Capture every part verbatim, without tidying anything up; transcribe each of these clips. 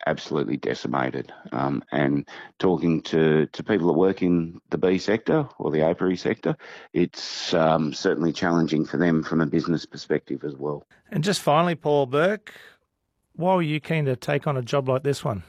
absolutely decimated. Um, and talking to, to people that work in the bee sector or the apiary sector, it's um, certainly challenging for them from a business perspective as well. And just finally, Paul Burke, why were you keen to take on a job like this one?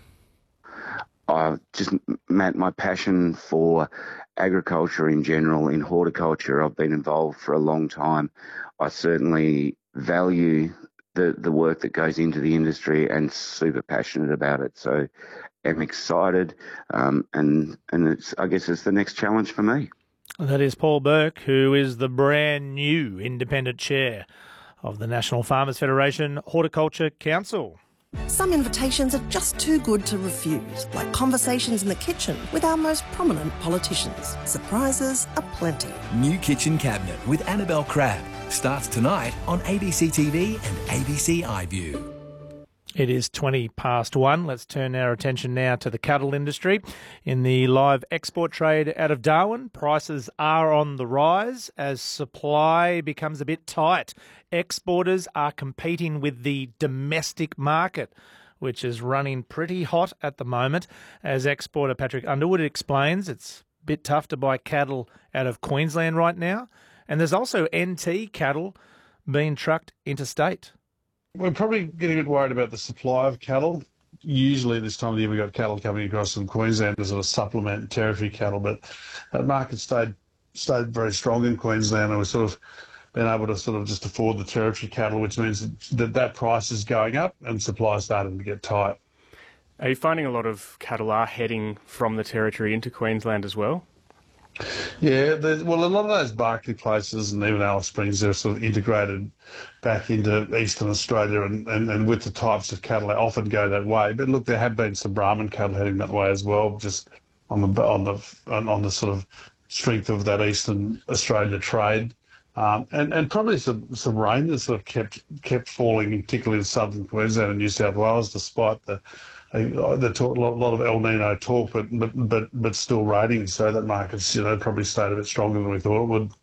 I just, Matt, my passion for agriculture in general, in horticulture, I've been involved for a long time. I certainly value the, the work that goes into the industry and super passionate about it. So I'm excited, um, and and it's I guess it's the next challenge for me. That is Paul Burke, who is the brand new independent chair of the National Farmers Federation Horticulture Council. Some invitations are just too good to refuse, like conversations in the kitchen with our most prominent politicians. Surprises aplenty. New Kitchen Cabinet with Annabelle Crabb starts tonight on A B C T V and A B C iView. It is twenty past one. Let's turn our attention now to the cattle industry. In the live export trade out of Darwin, prices are on the rise as supply becomes a bit tight. Exporters are competing with the domestic market, which is running pretty hot at the moment. As exporter Patrick Underwood explains, it's a bit tough to buy cattle out of Queensland right now. And there's also N T cattle being trucked interstate. We're probably getting a bit worried about the supply of cattle. Usually this time of the year we've got cattle coming across from Queensland to sort of supplement territory cattle, but that market stayed stayed very strong in Queensland, and we've sort of been able to sort of just afford the territory cattle, which means that that price is going up and supply is starting to get tight. Are you finding a lot of cattle are heading from the territory into Queensland as well? Yeah, well, a lot of those Barkly places and even Alice Springs, they're sort of integrated back into eastern Australia, and, and, and with the types of cattle, they often go that way. But look, there have been some Brahman cattle heading that way as well, just on the on the on the sort of strength of that eastern Australia trade, um, and and probably some some rain that sort of kept kept falling, particularly in southern Queensland and New South Wales, despite the. They talk a lot of El Nino talk, but but but but still raining, so that market's, you know, probably stayed a bit stronger than we thought it would.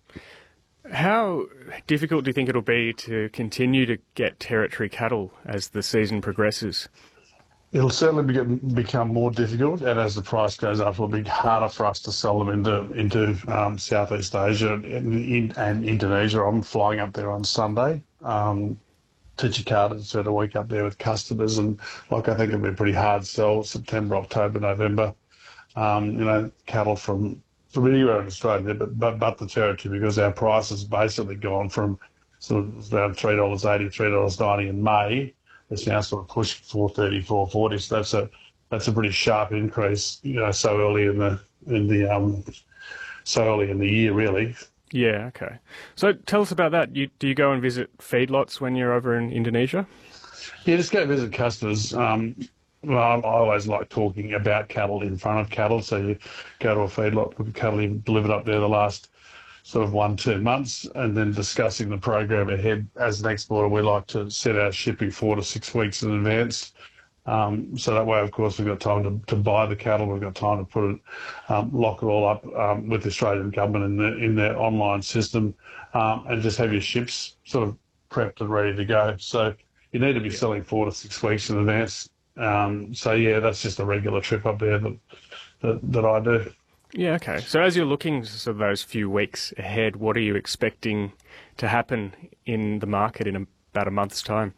How difficult do you think it'll be to continue to get territory cattle as the season progresses? It'll certainly be, become more difficult, and as the price goes up, it'll be harder for us to sell them into into um, Southeast Asia and, in, and Indonesia. I'm flying up there on Sunday. Um, to Jakarta to spend a week up there with customers, and like I think it'll be a pretty hard sell September, October, November. Um, you know, cattle from from anywhere in Australia, but but, but the territory, because our price has basically gone from sort of around three dollars eighty, three dollars ninety in May. It's now sort of pushing four thirty, four forty. So that's a that's a pretty sharp increase, you know, so early in the in the um so early in the year, really. Yeah, okay. So tell us about that. You, do you go and visit feedlots when you're over in Indonesia? Yeah, just go visit customers. Um, well, I always like talking about cattle in front of cattle. So you go to a feedlot, look at cattle you've delivered up there the last sort of one, two months, and then discussing the program ahead. As an exporter, we like to set our shipping four to six weeks in advance. Um, so that way, of course, we've got time to, to buy the cattle. We've got time to put it, um, lock it all up um, with the Australian government in, the, in their online system, um, and just have your ships sort of prepped and ready to go. So you need to be selling four to six weeks in advance. Um, so yeah, that's just a regular trip up there that that, that I do. Yeah, okay. So as you're looking for those few weeks ahead, what are you expecting to happen in the market in about a month's time?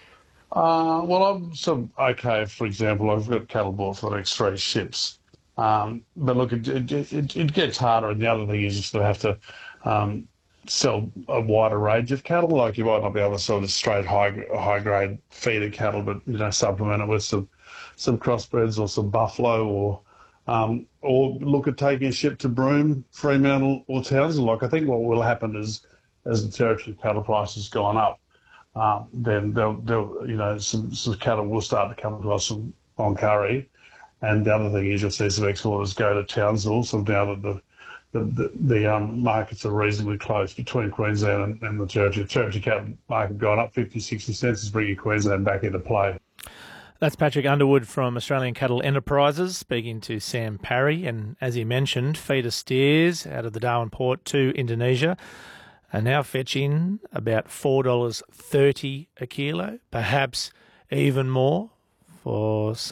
Uh, well, I'm sort of okay. For example, I've got cattle bought for the next three ships. Um, but look, it, it, it, it gets harder. And the other thing is you sort of have to um, sell a wider range of cattle. Like you might not be able to sell just straight high high grade feeder cattle, but you know, supplement it with some some crossbreds or some buffalo, or um, or look at taking a ship to Broome, Fremantle, or Townsville. Like I think what will happen is as the territory cattle price has gone up, Um, then they'll, they'll, you know, some, some cattle will start to come to us from on Curry. And the other thing is you'll see some exporters go to Townsville. So now that the the, the, the um, markets are reasonably close between Queensland and, and the territory, the territory cattle market gone up fifty, sixty cents is bringing Queensland back into play. That's Patrick Underwood from Australian Cattle Enterprises speaking to Sam Parry. And as he mentioned, feeder steers out of the Darwin port to Indonesia are now fetching about four dollars thirty a kilo, perhaps even more for some.